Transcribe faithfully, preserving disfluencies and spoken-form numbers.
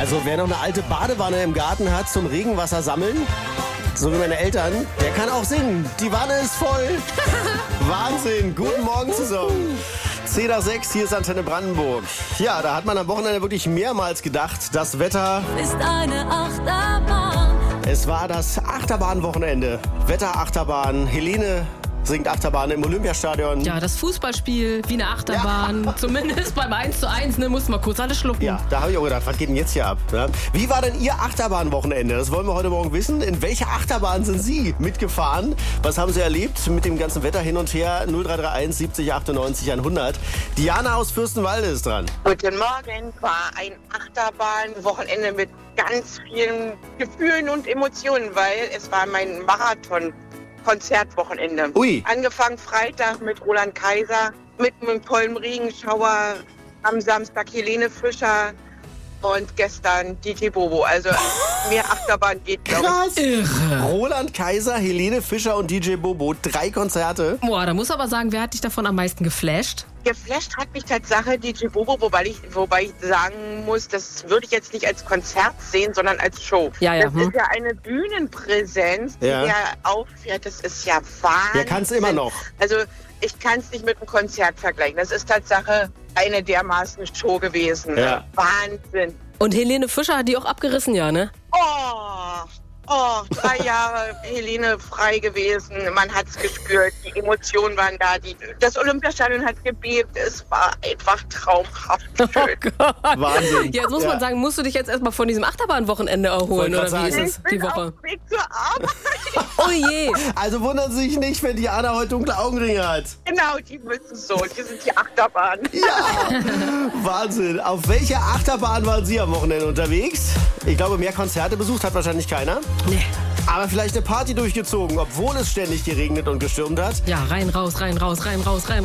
Also wer noch eine alte Badewanne im Garten hat zum Regenwasser sammeln, so wie meine Eltern, der kann auch singen. Die Wanne ist voll. Wahnsinn. Guten Morgen zusammen. zehn nach sechs, hier ist Antenne Brandenburg. Ja, da hat man am Wochenende wirklich mehrmals gedacht, das Wetter ist eine Achterbahn. Es war das Achterbahnwochenende. Wetterachterbahn. Helene singt Achterbahn im Olympiastadion. Ja, das Fußballspiel wie eine Achterbahn. Ja. Zumindest beim eins zu eins, ne, muss man kurz alles schlucken. Ja, da habe ich auch gedacht, was geht denn jetzt hier ab? Ja? Wie war denn Ihr Achterbahnwochenende? Das wollen wir heute Morgen wissen. In welcher Achterbahn sind Sie mitgefahren? Was haben Sie erlebt mit dem ganzen Wetter hin und her? null drei drei eins siebzig achtundneunzig hundert. Diana aus Fürstenwalde ist dran. Guten Morgen, war ein Achterbahnwochenende mit ganz vielen Gefühlen und Emotionen, weil es war mein Marathon. Konzertwochenende. Ui. Angefangen Freitag mit Roland Kaiser, mit einem tollen Regenschauer, am Samstag Helene Fischer und gestern D J Bobo. Also mehr Achterbahn geht, glaube ich. Irre. Roland Kaiser, Helene Fischer und D J Bobo. Drei Konzerte. Boah, da muss aber sagen, wer hat dich davon am meisten geflasht? Geflasht hat mich Tatsache D J Bobo, wobei ich, wobei ich sagen muss, das würde ich jetzt nicht als Konzert sehen, sondern als Show. Ja, ja. Das Hm. ist ja eine Bühnenpräsenz, die ja. er auffährt. Das ist ja Wahnsinn. Der kann es immer noch. Also ich kann es nicht mit einem Konzert vergleichen. Das ist Tatsache eine dermaßen Show gewesen. Ja. Wahnsinn. Und Helene Fischer hat die auch abgerissen, ja, ne? Oh, oh, drei Jahre Helene frei gewesen. Man hat es gespürt. Die Emotionen waren da. Die, das Olympiastadion hat gebebt. Es war einfach traumhaft schön. Oh Gott. Wahnsinn. Ja, jetzt muss Ja. man sagen, musst du dich jetzt erstmal von diesem Achterbahnwochenende erholen, Wollte oder grad wie sagen. ist es Ich bin die Woche? auf dem Weg zur Arbeit. Oh je. Also wundern Sie sich nicht, wenn Diana heute dunkle Augenringe hat. Genau, die müssen so. Die sind die Achterbahn. Ja, Wahnsinn. Auf welcher Achterbahn waren Sie am Wochenende unterwegs? Ich glaube, mehr Konzerte besucht hat wahrscheinlich keiner. Nee. Aber vielleicht eine Party durchgezogen, obwohl es ständig geregnet und gestürmt hat. Ja, rein, raus, rein, raus, rein, raus, rein,